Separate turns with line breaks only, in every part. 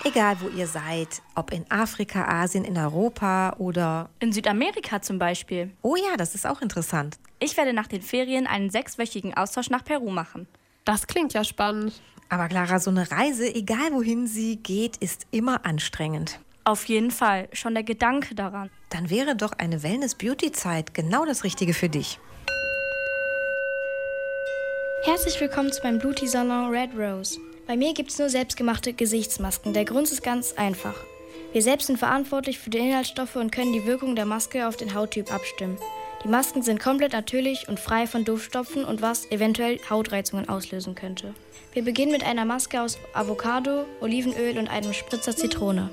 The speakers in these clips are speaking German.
Egal, wo ihr seid, ob in Afrika, Asien, in Europa oder...
In Südamerika zum Beispiel.
Oh ja, das ist auch interessant.
Ich werde nach den Ferien einen 6-wöchigen Austausch nach Peru machen.
Das klingt ja spannend.
Aber Clara, so eine Reise, egal wohin sie geht, ist immer anstrengend.
Auf jeden Fall, schon der Gedanke daran.
Dann wäre doch eine Wellness-Beauty-Zeit genau das Richtige für dich.
Herzlich willkommen zu meinem Beauty-Salon Red Rose. Bei mir gibt es nur selbstgemachte Gesichtsmasken. Der Grund ist ganz einfach. Wir selbst sind verantwortlich für die Inhaltsstoffe und können die Wirkung der Maske auf den Hauttyp abstimmen. Die Masken sind komplett natürlich und frei von Duftstoffen und was eventuell Hautreizungen auslösen könnte. Wir beginnen mit einer Maske aus Avocado, Olivenöl und einem Spritzer Zitrone.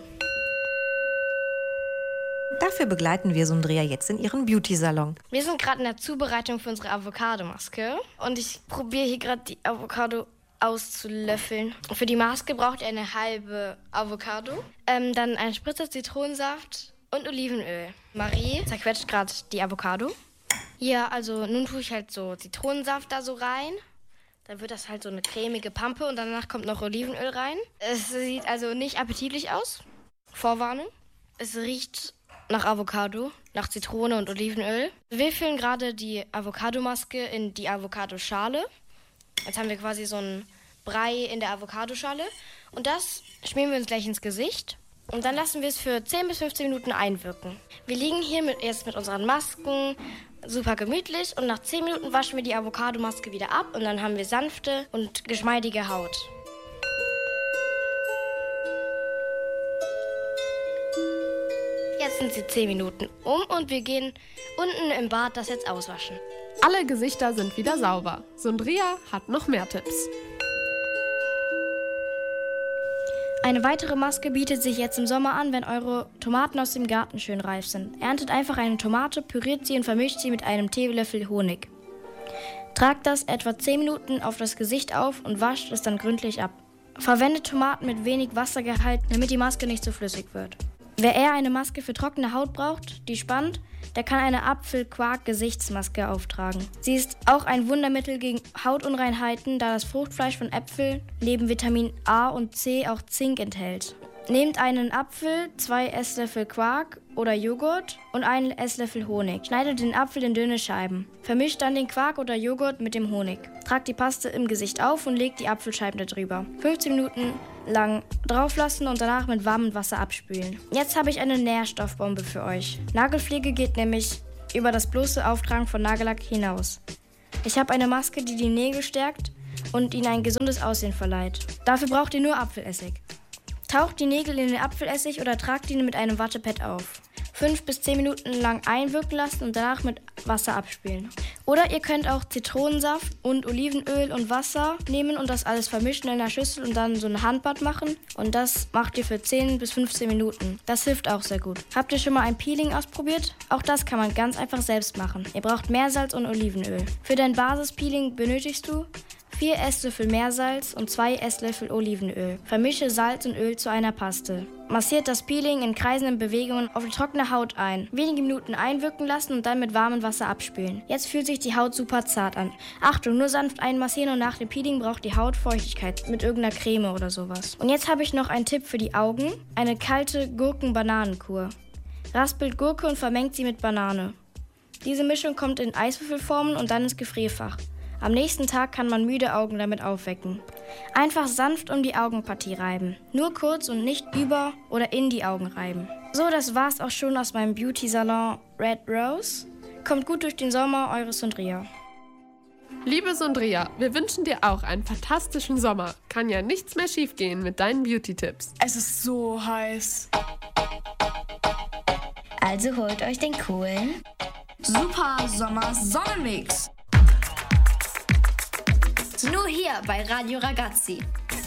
Dafür begleiten wir Sundria jetzt in ihren Beauty-Salon.
Wir sind gerade in der Zubereitung für unsere Avocado-Maske und ich probiere hier gerade die Avocado auszulöffeln. Für die Maske braucht ihr eine halbe Avocado, dann einen Spritzer Zitronensaft und Olivenöl. Marie zerquetscht gerade die Avocado. Ja, also nun tue ich halt so Zitronensaft da so rein. Dann wird das halt so eine cremige Pampe und danach kommt noch Olivenöl rein. Es sieht also nicht appetitlich aus. Vorwarnung. Es riecht nach Avocado, nach Zitrone und Olivenöl. Wir füllen gerade die Avocadomaske in die Avocadoschale. Jetzt haben wir quasi so einen Brei in der Avocadoschale. Und das schmieren wir uns gleich ins Gesicht. Und dann lassen wir es für 10 bis 15 Minuten einwirken. Wir liegen hier jetzt mit unseren Masken, super gemütlich. Und nach 10 Minuten waschen wir die Avocadomaske wieder ab. Und dann haben wir sanfte und geschmeidige Haut. Jetzt sind sie 10 Minuten um und wir gehen unten im Bad das jetzt auswaschen.
Alle Gesichter sind wieder sauber. Sundria hat noch mehr Tipps.
Eine weitere Maske bietet sich jetzt im Sommer an, wenn eure Tomaten aus dem Garten schön reif sind. Erntet einfach eine Tomate, püriert sie und vermischt sie mit einem Teelöffel Honig. Tragt das etwa 10 Minuten auf das Gesicht auf und wascht es dann gründlich ab. Verwendet Tomaten mit wenig Wassergehalt, damit die Maske nicht zu flüssig wird. Wer eher eine Maske für trockene Haut braucht, die spannt, der kann eine Apfel-Quark-Gesichtsmaske auftragen. Sie ist auch ein Wundermittel gegen Hautunreinheiten, da das Fruchtfleisch von Äpfeln neben Vitamin A und C auch Zink enthält. Nehmt einen Apfel, 2 Esslöffel Quark oder Joghurt und einen Esslöffel Honig. Schneidet den Apfel in dünne Scheiben. Vermischt dann den Quark oder Joghurt mit dem Honig. Tragt die Paste im Gesicht auf und legt die Apfelscheiben darüber. 15 Minuten lang drauflassen und danach mit warmem Wasser abspülen. Jetzt habe ich eine Nährstoffbombe für euch. Nagelpflege geht nämlich über das bloße Auftragen von Nagellack hinaus. Ich habe eine Maske, die die Nägel stärkt und ihnen ein gesundes Aussehen verleiht. Dafür braucht ihr nur Apfelessig. Taucht die Nägel in den Apfelessig oder tragt ihn mit einem Wattepad auf. 5 bis 10 Minuten lang einwirken lassen und danach mit Wasser abspülen. Oder ihr könnt auch Zitronensaft und Olivenöl und Wasser nehmen und das alles vermischen in einer Schüssel und dann so ein Handbad machen. Und das macht ihr für 10 bis 15 Minuten. Das hilft auch sehr gut. Habt ihr schon mal ein Peeling ausprobiert? Auch das kann man ganz einfach selbst machen. Ihr braucht Meersalz und Olivenöl. Für dein Basispeeling benötigst du 4 Esslöffel Meersalz und 2 Esslöffel Olivenöl. Vermische Salz und Öl zu einer Paste. Massiert das Peeling in kreisenden Bewegungen auf die trockene Haut ein. Wenige Minuten einwirken lassen und dann mit warmem Wasser abspülen. Jetzt fühlt sich die Haut super zart an. Achtung, nur sanft einmassieren und nach dem Peeling braucht die Haut Feuchtigkeit mit irgendeiner Creme oder sowas. Und jetzt habe ich noch einen Tipp für die Augen. Eine kalte Gurken-Bananenkur. Raspelt Gurke und vermengt sie mit Banane. Diese Mischung kommt in Eiswürfelformen und dann ins Gefrierfach. Am nächsten Tag kann man müde Augen damit aufwecken. Einfach sanft um die Augenpartie reiben. Nur kurz und nicht über oder in die Augen reiben. So, das war's auch schon aus meinem Beauty-Salon Red Rose. Kommt gut durch den Sommer, eure Sundria.
Liebe Sundria, wir wünschen dir auch einen fantastischen Sommer. Kann ja nichts mehr schiefgehen mit deinen Beauty-Tipps.
Es ist so heiß.
Also holt euch den coolen
Super Sommer Sonnenmix.
Nur hier bei Radio Ragazzi.